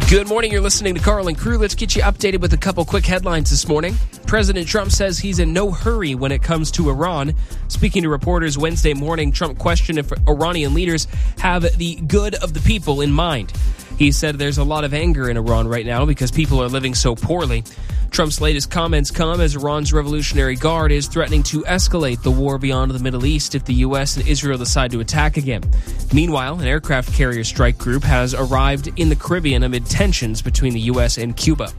Good morning. You're listening to Carl and Crew. Let's get you updated with a couple quick headlines this morning. President Trump says he's in no hurry when it comes to Iran. Speaking to reporters Wednesday morning, Trump questioned if Iranian leaders have the good of the people in mind. He said there's a lot of anger in Iran right now because people are living so poorly. Trump's latest comments come as Iran's Revolutionary Guard is threatening to escalate the war beyond the Middle East if the U.S. and Israel decide to attack again. Meanwhile, an aircraft carrier strike group has arrived in the Caribbean amid tensions between the U.S. and Cuba.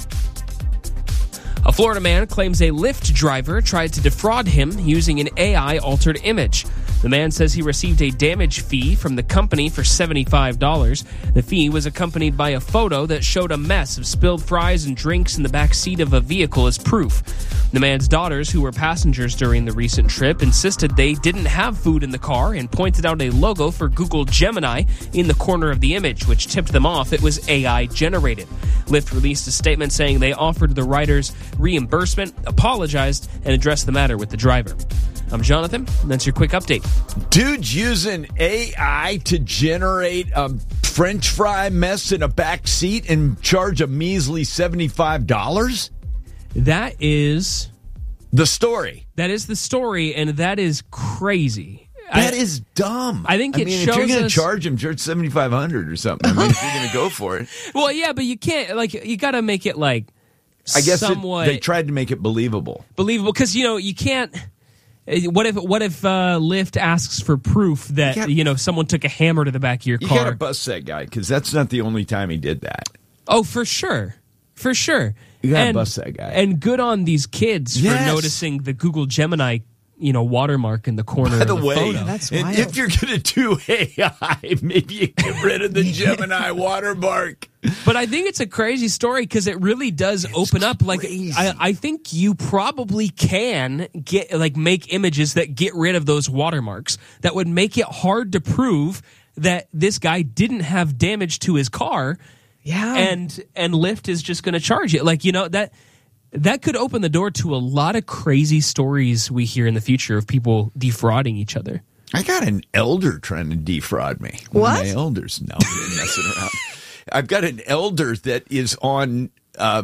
A Florida man claims a Lyft driver tried to defraud him using an AI-altered image. The man says he received a damage fee from the company for $75. The fee was accompanied by a photo that showed a mess of spilled fries and drinks in the back seat of a vehicle as proof. The man's daughters, who were passengers during the recent trip, insisted they didn't have food in the car and pointed out a logo for Google Gemini in the corner of the image, which tipped them off it was AI-generated. Lyft released a statement saying they offered the riders reimbursement, apologized, and addressed the matter with the driver. I'm Jonathan, and that's your quick update. Dude's using AI to generate a French fry mess in a back seat and charge a measly $75? That is the story. That is the story, and that is crazy. That is dumb. I think it shows if you're going to us... charge $7,500 or something, if you're going to go for it. Well, yeah, but you can't, you got to make it, I guess somewhat... they tried to make it believable. Believable, because, you can't... What if Lyft asks for proof that someone took a hammer to the back of your car? You got to bust that guy, because that's not the only time he did that. Oh, for sure. For sure. You got to bust that guy. And good on these kids for noticing the Google Gemini, watermark in the corner of the photo. That's wild. If you're going to do AI, maybe you get rid of the Gemini watermark. But I think it's a crazy story because it really does open up. I think you probably can make images that get rid of those watermarks that would make it hard to prove that this guy didn't have damage to his car. Yeah. And Lyft is just going to charge it. That could open the door to a lot of crazy stories we hear in the future of people defrauding each other. I got an elder trying to defraud me. What? One of my elders. No, we're messing around. I've got an elder that is on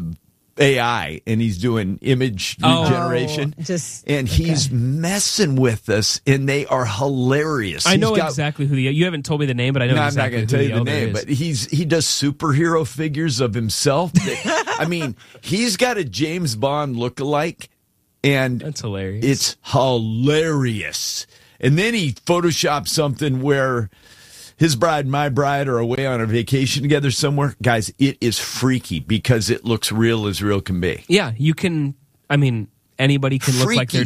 AI, and he's doing image regeneration. And he's messing with us, and they are hilarious. I know exactly who you haven't told me the name, but I know exactly who the elder is. I'm not going to tell you the name, but he does superhero figures of himself. He's got a James Bond lookalike, and that's hilarious. It's hilarious. And then he photoshopped something where his bride and my bride are away on a vacation together somewhere. Guys, it is freaky because it looks real as real can be. Yeah, you can, anybody can look like they're